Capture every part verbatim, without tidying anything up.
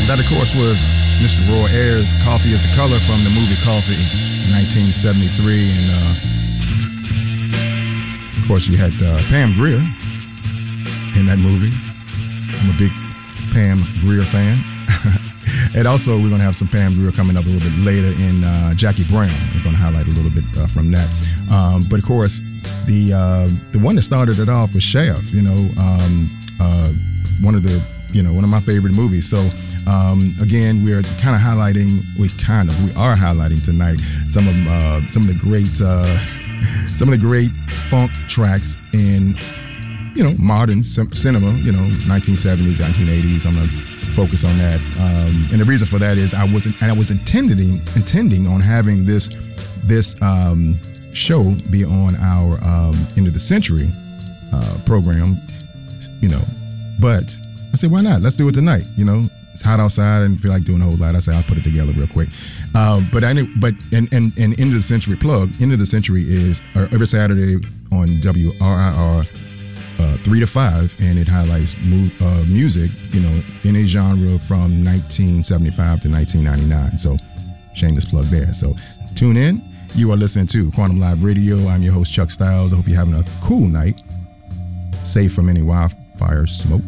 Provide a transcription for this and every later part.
That, of course, was Mister Roy Ayers' Coffee is the Color from the movie Coffee, nineteen seventy-three. And, uh, of course, you had uh, Pam Grier in that movie. I'm a big Pam Grier fan. And also, we're going to have some Pam Grier coming up a little bit later in uh, Jackie Brown. We're going to highlight a little bit uh, from that. Um, but, of course, the uh, the one that started it off was Shaft, you know, um, uh, one of the, you know, one of my favorite movies. So, um, again, we're kind of highlighting, we kind of, we are highlighting tonight some of uh, some of the great, uh, some of the great funk tracks in, you know, modern c- cinema, you know, nineteen seventies, nineteen eighties. I'm going to focus on that. Um, and the reason for that is I wasn't, and I was intending, intending on having this, this um, show be on our um, End of the Century uh, program, you know, but I said, why not? Let's do it tonight. You know, it's hot outside and feel like doing a whole lot. I said, I'll put it together real quick. Um, but I knew, but, and, and, and End of the Century plug, End of the Century is uh, every Saturday on W R I R, Uh, three to five, and it highlights mu- uh, music, you know, in a genre from nineteen seventy-five to nineteen ninety-nine. So, shameless plug there. So, tune in. You are listening to Quantum Live Radio. I'm your host, Chuck Styles. I hope you're having a cool night, safe from any wildfire smoke.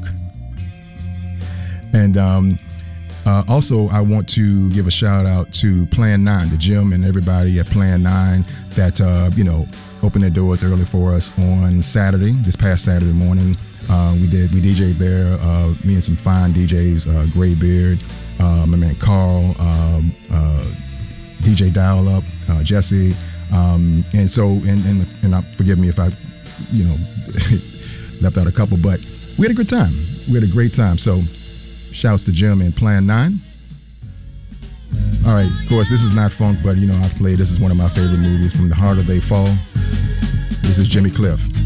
And um, uh, also, I want to give a shout out to Plan nine, the gym, and everybody at Plan nine that, uh, you know, opened their doors early for us on Saturday, this past Saturday morning. Uh, we did, we D J'd there, uh, me and some fine D Js, uh, Graybeard, uh, my man Carl, um, uh, D J Dial Up, uh, Jesse, um, and so, and and, and uh, forgive me if I, you know, left out a couple, but we had a good time. We had a great time. So, shouts to Jim and Plan nine. All right, of course, this is not funk, but, you know, I've played, this is one of my favorite movies, From the Heart of They Fall. This is Jimmy Cliff.